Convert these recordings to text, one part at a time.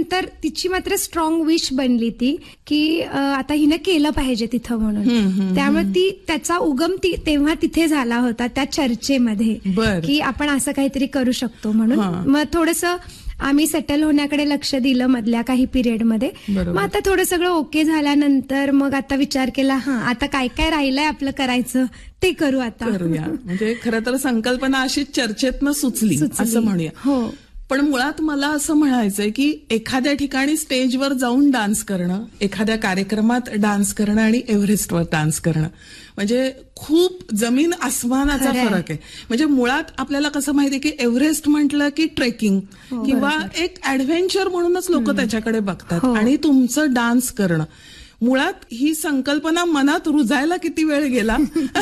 त्याच्यानंतर तिची मात्र स्ट्रॉंग विश बनली ती की आता हिनं केलं पाहिजे तिथं म्हणून. त्यामुळे ती त्याचा उगम तेव्हा तिथे झाला होता त्या चर्चेमध्ये की आपण असं काहीतरी करू शकतो म्हणून. मग थोडंसं आम्ही सेटल होण्याकडे लक्ष दिलं मधल्या काही पिरियडमध्ये. मग आता थोडं सगळं ओके झाल्यानंतर मग आता विचार केला आता काय काय राहिलंय आपलं करायचं ते करू आता. म्हणजे खरं तर संकल्पना अशी चर्चेतनं सुचली असं म्हणूया. हो. पण मुळात मला असं म्हणायचंय की एखाद्या ठिकाणी स्टेजवर जाऊन डान्स करणं, एखाद्या कार्यक्रमात डान्स करणं आणि एव्हरेस्टवर डान्स करणं म्हणजे खूप जमीन आसमानाचा फरक आहे. म्हणजे मुळात आपल्याला कसं माहितीये की एव्हरेस्ट म्हटलं की ट्रेकिंग किंवा एक ऍडव्हेंचर म्हणूनच लोक त्याच्याकडे बघतात. आणि तुमचं डान्स करणं, मुळात ही संकल्पना मनात रुजायला किती वेळ गेला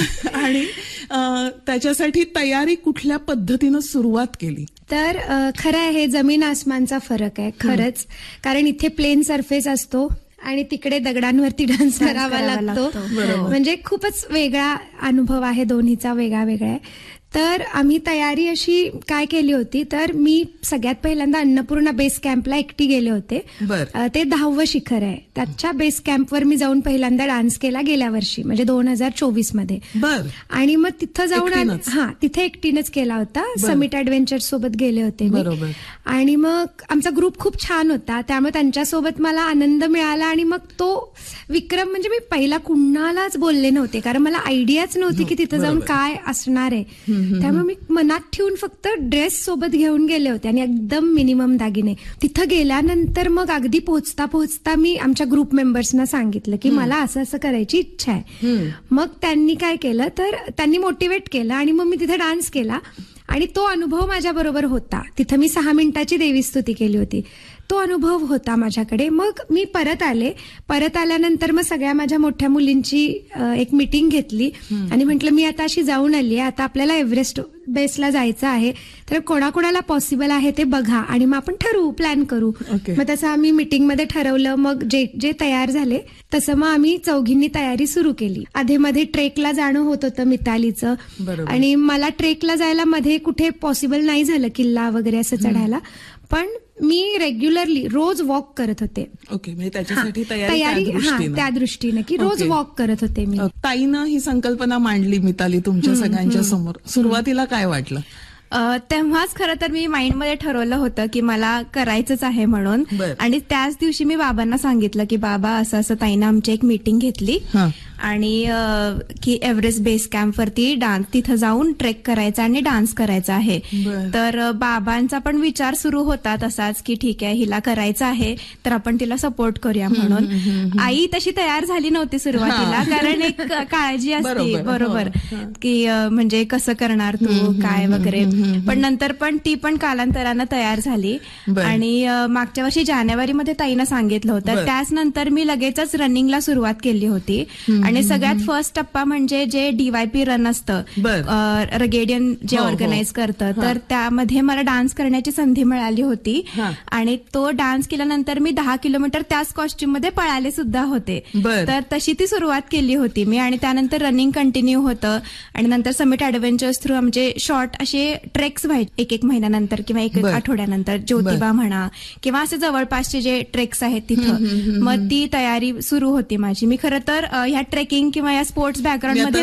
आणि त्याच्यासाठी तयारी कुठल्या पद्धतीनं सुरुवात केली? तर खरं आहे, जमीन आसमानचा फरक आहे खरंच. कारण इथे प्लेन सरफेस असतो आणि तिकडे दगडांवरती डान्स करावा लागतो. म्हणजे खूपच वेगळा अनुभव आहे, दोन्हीचा वेगळा वेगळा आहे. तर आम्ही तयारी अशी काय केली होती, तर मी सगळ्यात पहिल्यांदा अन्नपूर्णा बेस कॅम्पला एकटी गेले होते. ते 10वं शिखर आहे, त्याच्या बेस कॅम्पवर मी जाऊन पहिल्यांदा डान्स केला गेल्या वर्षी म्हणजे 2024 मध्ये. आणि मग तिथं जाऊन तिथे एकटीनेच केला होता. समिट ऍडव्हेंचर सोबत गेले होते मी. आणि मग आमचा ग्रुप खूप छान होता, त्यामुळे त्यांच्यासोबत मला आनंद मिळाला. आणि मग तो विक्रम म्हणजे मी पहिला कुणालाच बोलले नव्हते, कारण मला आयडियाच नव्हती की तिथं जाऊन काय असणार आहे. त्यामुळे मी मनात ठेवून फक्त ड्रेस सोबत घेऊन गेले होते आणि एकदम मिनिमम दागिने. तिथं गेल्यानंतर मग अगदी पोहोचता पोहोचता मी आमच्या ग्रुप मेंबर्सना सांगितलं की मला असं असं करायची इच्छा आहे. मग त्यांनी काय केलं, तर त्यांनी मोटिवेट केलं आणि मग मी तिथे डान्स केला. आणि तो अनुभव माझ्या बरोबर होता. तिथं मी 6 मिनिटाची देवीस्तुती केली होती, तो अनुभव होता माझ्याकडे. मग मी परत आले. परत आल्यानंतर मग सगळ्या माझ्या मोठ्या मुलींची एक मीटिंग घेतली आणि म्हटलं मी आता अशी जाऊन आली आहे, आता आपल्याला एव्हरेस्ट बेसला जायचं आहे, तर कोणाकोणाला पॉसिबल आहे ते बघा आणि मग आपण ठरवू, प्लॅन करू. मग तसं आम्ही मीटिंगमध्ये ठरवलं. मग जे तयार झाले तसं मग आम्ही चौघींनी तयारी सुरू केली. आधीमध्ये ट्रेकला जाणं होत होतं मितालीचं, आणि मला ट्रेकला जायला मध्ये कुठे पॉसिबल नाही झालं किल्ला वगैरे असं चढायला. पण मी रेग्युलरली रोज वॉक करत होते. ओके, म्हणजे त्याच्यासाठी तयारी त्या दृष्टीने की रोज वॉक करत होते मी. ताईनं ही संकल्पना मांडली मिताली तुमच्या सगळ्यांच्या समोर, सुरुवातीला काय वाटलं? तेव्हाच खरं तर मी माइंडमध्ये ठरवलं होतं की मला करायचंच आहे म्हणून. आणि त्याच दिवशी मी बाबांना सांगितलं की बाबा असं असं ताईनं आमची एक मीटिंग घेतली आणि की एव्हरेस्ट बेस कॅम्पवरती डान्स, तिथं जाऊन ट्रेक करायचा आणि डान्स करायचा आहे. तर बाबांचा पण विचार सुरू होता तसाच की ठीक आहे, हिला करायचं आहे तर आपण तिला सपोर्ट करूया म्हणून. आई तशी तयार झाली नव्हती सुरुवातीला, कारण एक काळजी असते बरोबर की म्हणजे कसं करणार तू काय वगैरे. पण नंतर पण ती पण कालांतरानं तयार झाली. आणि मागच्या वर्षी जानेवारीमध्ये ताईनं सांगितलं होतं, त्याच नंतर मी लगेचच रनिंगला सुरुवात केली होती. आणि सगळ्यात फर्स्ट टप्पा म्हणजे जे DYP रन असतं, रगेडियन जे ऑर्गनाईज करतं, तर त्यामध्ये मला डान्स करण्याची संधी मिळाली होती. आणि तो डान्स केल्यानंतर मी 10 किलोमीटर त्याच कॉस्ट्युम मध्ये पळाले सुद्धा होते. तर तशी ती सुरुवात केली होती मी. आणि त्यानंतर रनिंग कंटिन्यू होतं. आणि नंतर समिट ऍडव्हेंचर्स थ्रू आमचे शॉर्ट असे ट्रेक्स व्हायचे एक महिन्यानंतर किंवा एक आठवड्यानंतर, ज्योतिबा म्हणा किंवा असे जवळपासचे जे ट्रेक्स आहेत तिथं. मग ती तयारी सुरू होती माझी. मी खरं तर ह्या ट्रेकिंग किंवा या स्पोर्ट्स बॅकग्राऊंड मध्ये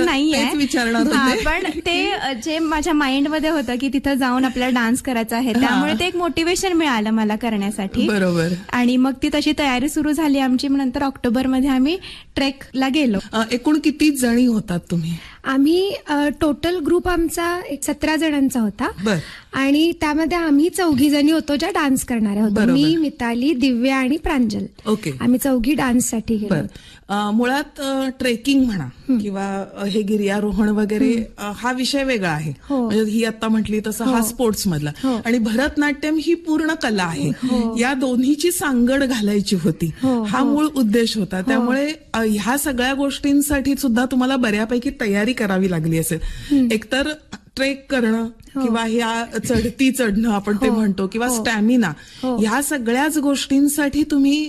नाहीये, पण ते जे माझ्या माइंड मध्ये होतं की तिथं जाऊन आपल्याला डान्स करायचा आहे, त्यामुळे ते एक मोटिवेशन मिळालं मला करण्यासाठी. बरोबर. आणि मग ती तशी तयारी सुरू झाली आमची. नंतर ऑक्टोबरमध्ये आम्ही ट्रेकला गेलो. एकूण किती जणी होतात तुम्ही? आम्ही टोटल ग्रुप आमचा 17 जणांचा होता. आणि त्यामध्ये आम्ही 4 जणी होतो ज्या डान्स करणाऱ्या होतो. मी, मिताली, दिव्या आणि प्रांजल. आम्ही 4 डान्ससाठी गेलो. मुळात ट्रेकिंग म्हणा किंवा हे गिर्यारोहण वगैरे हा विषय वेगळा आहे. म्हणजे ही आता म्हटली तसं हा स्पोर्ट्स मधला. आणि भरतनाट्यम ही पूर्ण कला आहे. या दोन्हीची सांगड घालायची होती, हा मूळ उद्देश होता. त्यामुळे ह्या सगळ्या गोष्टींसाठी सुद्धा तुम्हाला बऱ्यापैकी तयारी करावी लागली असेल. एकतर ट्रेक करणं किंवा ह्या चढती चढणं आपण ते म्हणतो, किंवा स्टॅमिना, ह्या सगळ्याच गोष्टींसाठी तुम्ही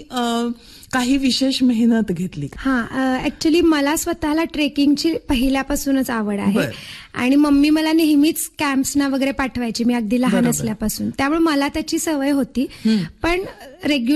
काही विशेष मेहनत घेतली? ऍक्च्युली मला स्वतःला ट्रेकिंगची पहिल्यापासूनच आवड आहे. आणि मम्मी मला नेहमीच कॅम्प्सना वगैरे पाठवायची, मी अगदी लहान असल्यापासून. त्यामुळे मला त्याची सवय होती. पण